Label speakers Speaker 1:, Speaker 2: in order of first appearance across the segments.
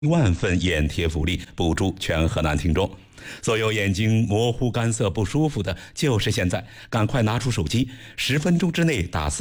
Speaker 1: 1万份眼贴福利补助全河南听众。所有眼睛模糊、干涩、不舒服的，就是现在，赶快拿出手机，10分钟之内打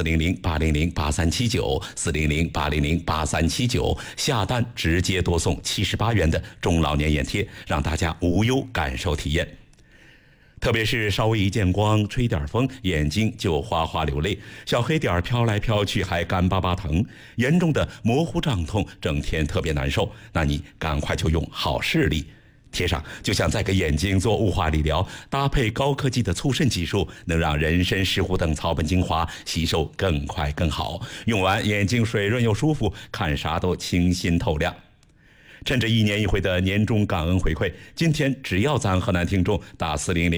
Speaker 1: 400-800-8379，400-800-8379，下单直接多送78元的中老年眼贴，让大家无忧感受体验。特别是稍微一见光，吹点风，眼睛就哗哗流泪，小黑点飘来飘去，还干巴巴疼，严重的模糊胀痛，整天特别难受。那你赶快就用好视力贴上，就像在给眼睛做雾化理疗，搭配高科技的促渗技术，能让人参、石斛等草本精华吸收更快更好，用完眼睛水润又舒服，看啥都清新透亮。趁着1年1回的年终感恩回馈，今天只要咱河南听众打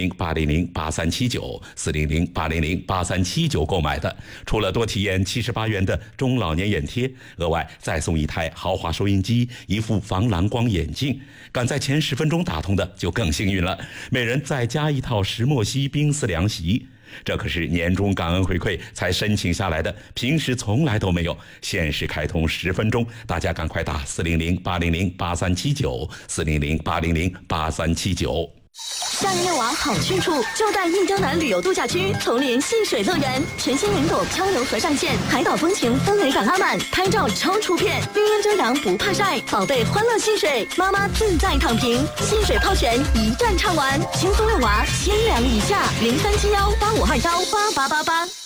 Speaker 1: 400-800-8379，400-800-8379购买的，除了多体验78元的中老年眼贴，额外再送一台豪华收音机、一副防蓝光眼镜。赶在前10分钟打通的就更幸运了，每人再加一套石墨烯冰丝凉席。这可是年终感恩回馈才申请下来的，平时从来都没有。限时开通10分钟，大家赶快打400-800-8379，400-800-8379。
Speaker 2: 夏日遛娃好去处，就在印洲南旅游度假区丛林戏水乐园，全新云朵漂流河上线，海岛风情氛围感拉满，拍照超出片，绿荫遮阳不怕晒，宝贝欢乐戏水，妈妈自在躺平，戏水泡泉一站唱完，轻松遛娃，千两以下，037185218888。